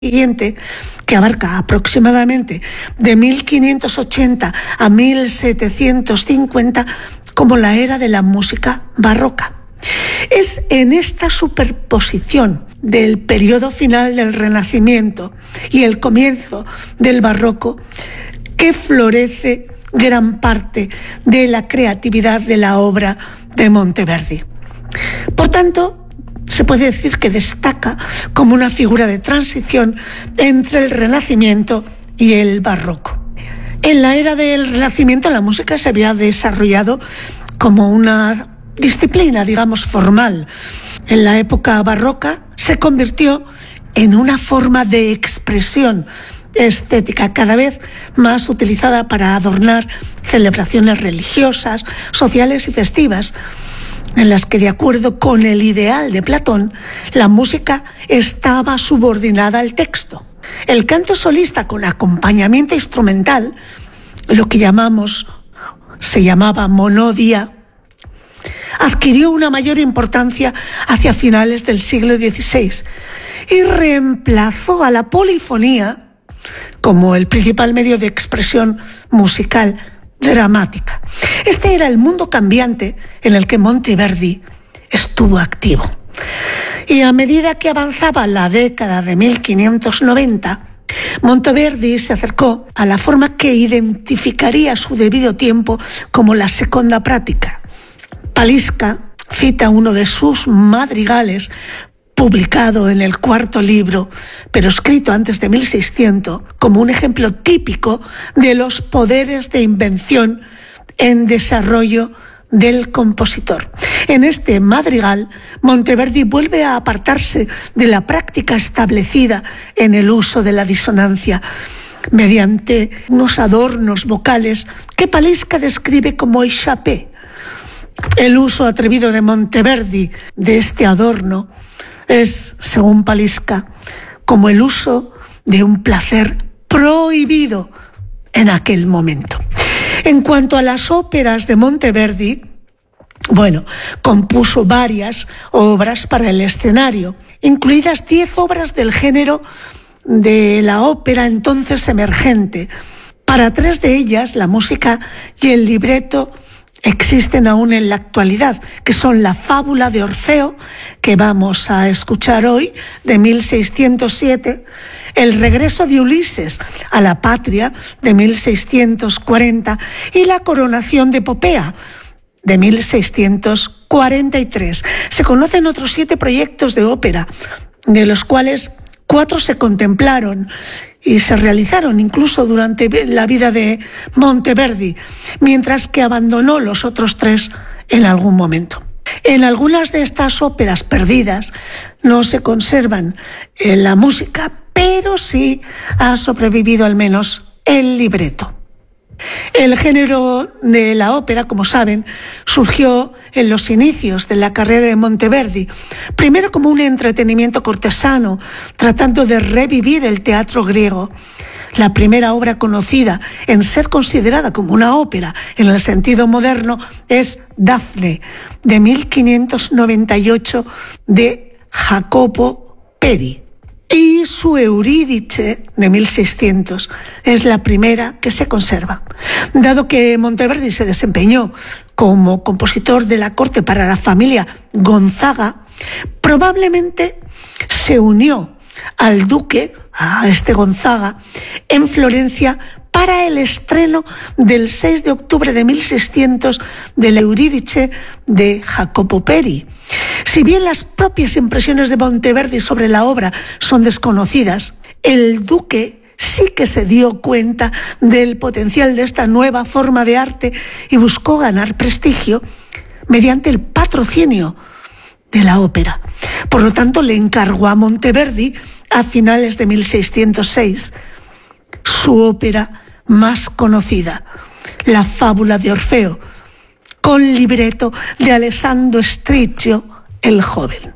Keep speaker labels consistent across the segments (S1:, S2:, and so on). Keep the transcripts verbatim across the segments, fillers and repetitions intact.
S1: siguiente, que abarca aproximadamente de mil quinientos ochenta a mil setecientos cincuenta, como la era de la música barroca. Es en esta superposición del periodo final del Renacimiento y el comienzo del barroco que florece gran parte de la creatividad de la obra de Monteverdi. Por tanto, se puede decir que destaca como una figura de transición entre el Renacimiento y el barroco. En la era del Renacimiento la música se había desarrollado como una disciplina, digamos, formal. En la época barroca se convirtió en una forma de expresión estética cada vez más utilizada para adornar celebraciones religiosas, sociales y festivas, en las que, de acuerdo con el ideal de Platón, la música estaba subordinada al texto. El canto solista con acompañamiento instrumental, lo que llamamos, se llamaba monodia, adquirió una mayor importancia hacia finales del siglo dieciséis y reemplazó a la polifonía como el principal medio de expresión musical dramática. Este era el mundo cambiante en el que Monteverdi estuvo activo. Y a medida que avanzaba la década de mil quinientos noventa, Monteverdi se acercó a la forma que identificaría a su debido tiempo como la seconda práctica. Palisca cita uno de sus madrigales, publicado en el cuarto libro, pero escrito antes de mil seiscientos, como un ejemplo típico de los poderes de invención en desarrollo del compositor. En este madrigal, Monteverdi vuelve a apartarse de la práctica establecida en el uso de la disonancia, mediante unos adornos vocales que Palisca describe como échappé. El uso atrevido de Monteverdi de este adorno es, según Palisca, como el uso de un placer prohibido en aquel momento. En cuanto a las óperas de Monteverdi, bueno, compuso varias obras para el escenario, incluidas diez obras del género de la ópera entonces emergente. Para tres de ellas, la música y el libreto existen aún en la actualidad, que son la Fábula de Orfeo, que vamos a escuchar hoy, de mil seiscientos siete, el Regreso de Ulises a la Patria, de mil seiscientos cuarenta, y la Coronación de Popea, de mil seiscientos cuarenta y tres. Se conocen otros siete proyectos de ópera, de los cuales cuatro se contemplaron y se realizaron incluso durante la vida de Monteverdi, mientras que abandonó los otros tres en algún momento. En algunas de estas óperas perdidas no se conservan en la música, pero sí ha sobrevivido al menos el libreto. El género de la ópera, como saben, surgió en los inicios de la carrera de Monteverdi, primero como un entretenimiento cortesano, tratando de revivir el teatro griego. La primera obra conocida en ser considerada como una ópera en el sentido moderno es Dafne, de mil quinientos noventa y ocho, de Jacopo Peri. Y su Eurídice, de mil seiscientos, es la primera que se conserva. Dado que Monteverdi se desempeñó como compositor de la corte para la familia Gonzaga, probablemente se unió al duque, a este Gonzaga, en Florencia para el estreno del seis de octubre de mil seiscientos del Eurídice de Jacopo Peri. Si bien las propias impresiones de Monteverdi sobre la obra son desconocidas, el duque sí que se dio cuenta del potencial de esta nueva forma de arte y buscó ganar prestigio mediante el patrocinio de la ópera. Por lo tanto, le encargó a Monteverdi, a finales de mil seiscientos seis, su ópera más conocida, la Fábula de Orfeo, con libreto de Alessandro Stricchio el Joven.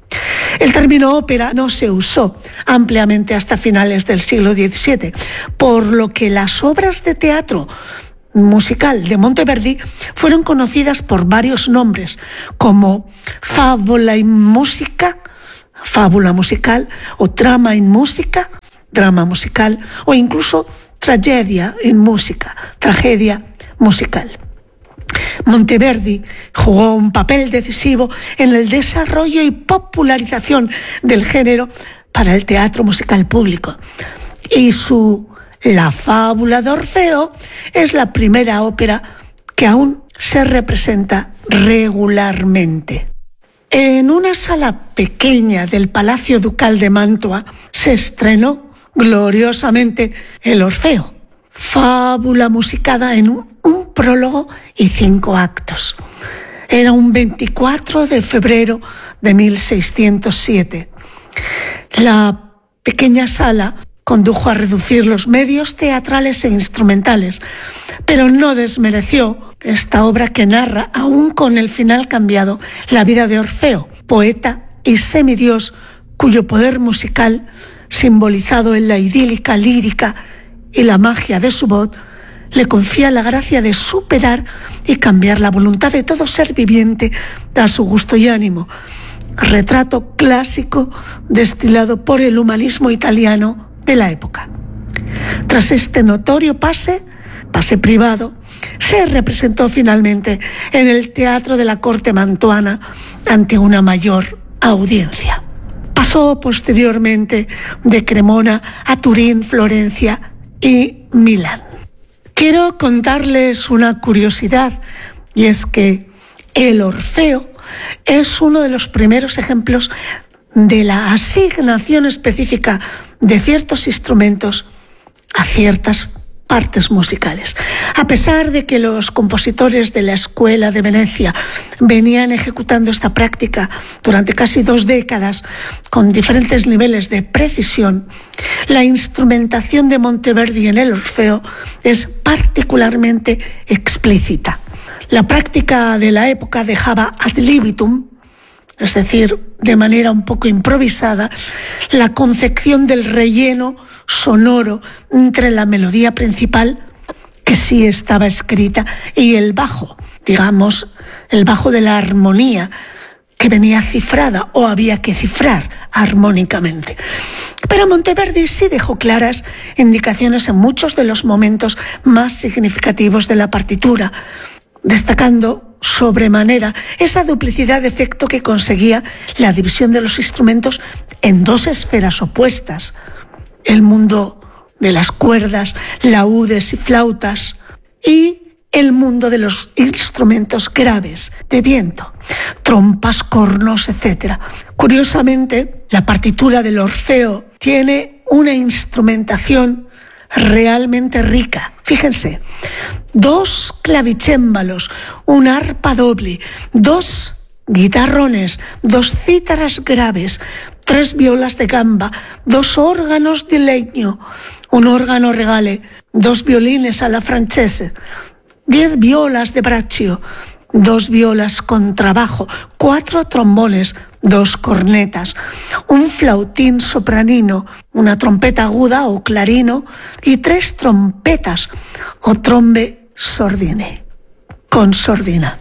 S1: El término ópera no se usó ampliamente hasta finales del siglo diecisiete, por lo que las obras de teatro musical de Monteverdi fueron conocidas por varios nombres, como Favola in Musica, fábula musical o trama en música, drama musical o incluso tragedia en música, tragedia musical. Monteverdi jugó un papel decisivo en el desarrollo y popularización del género para el teatro musical público. Y su La fábula de Orfeo es la primera ópera que aún se representa regularmente. En una sala pequeña del Palacio Ducal de Mantua se estrenó gloriosamente el Orfeo, fábula musicada en un, un prólogo y cinco actos. Era un veinticuatro de febrero de mil seiscientos siete. La pequeña sala condujo a reducir los medios teatrales e instrumentales, pero no desmereció esta obra que narra, aún con el final cambiado, la vida de Orfeo, poeta y semidios cuyo poder musical, simbolizado en la idílica lírica y la magia de su voz, le confía la gracia de superar y cambiar la voluntad de todo ser viviente a su gusto y ánimo. Retrato clásico destilado por el humanismo italiano de la época. Tras este notorio pase, pase privado, se representó finalmente en el Teatro de la Corte Mantuana ante una mayor audiencia. Pasó posteriormente de Cremona a Turín, Florencia y Milán. Quiero contarles una curiosidad, y es que el Orfeo es uno de los primeros ejemplos de la asignación específica de ciertos instrumentos a ciertas partes musicales. A pesar de que los compositores de la Escuela de Venecia venían ejecutando esta práctica durante casi dos décadas con diferentes niveles de precisión, la instrumentación de Monteverdi en el Orfeo es particularmente explícita. La práctica de la época dejaba ad libitum, es decir, de manera un poco improvisada, la concepción del relleno sonoro entre la melodía principal, que sí estaba escrita, y el bajo, digamos, el bajo de la armonía, que venía cifrada o había que cifrar armónicamente. Pero Monteverdi sí dejó claras indicaciones en muchos de los momentos más significativos de la partitura, destacando sobremanera esa duplicidad de efecto que conseguía la división de los instrumentos en dos esferas opuestas: el mundo de las cuerdas, laúdes y flautas, y el mundo de los instrumentos graves de viento, trompas, cornos, etcétera. Curiosamente, la partitura del Orfeo tiene una instrumentación realmente rica. Fíjense, dos clavicémbalos, un arpa doble, dos guitarrones, dos cítaras graves, tres violas de gamba, dos órganos de leño, un órgano regale, dos violines alla francese, diez violas de braccio, dos violas con trabajo, cuatro trombones, dos cornetas, un flautín sopranino, una trompeta aguda o clarino y tres trompetas o trombe sordine, con sordina.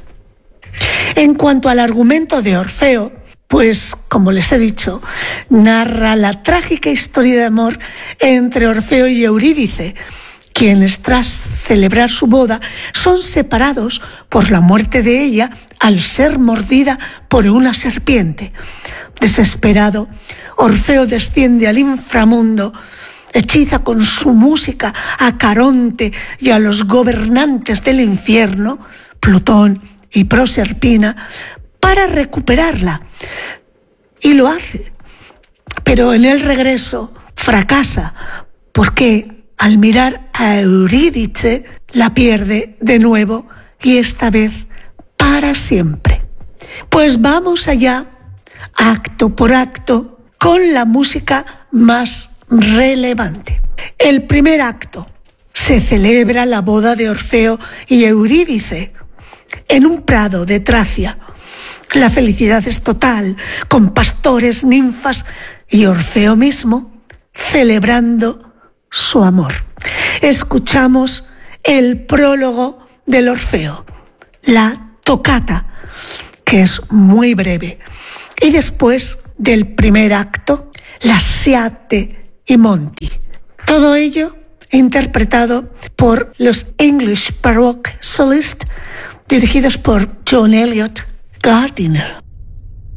S1: En cuanto al argumento de Orfeo, pues, como les he dicho, narra la trágica historia de amor entre Orfeo y Eurídice, quienes tras celebrar su boda son separados por la muerte de ella al ser mordida por una serpiente. Desesperado, Orfeo desciende al inframundo, hechiza con su música a Caronte y a los gobernantes del infierno, Plutón y Proserpina, para recuperarla. Y lo hace, pero en el regreso fracasa, porque al mirar a Eurídice la pierde de nuevo, y esta vez para siempre. Pues vamos allá, acto por acto, con la música más relevante. El primer acto: se celebra la boda de Orfeo y Eurídice en un prado de Tracia. La felicidad es total, con pastores, ninfas y Orfeo mismo celebrando su amor. Escuchamos el prólogo del Orfeo, la tocata, que es muy breve, y después del primer acto, la Sciate y Monti. Todo ello interpretado por los English Baroque Solists, dirigidos por John Eliot Gardiner.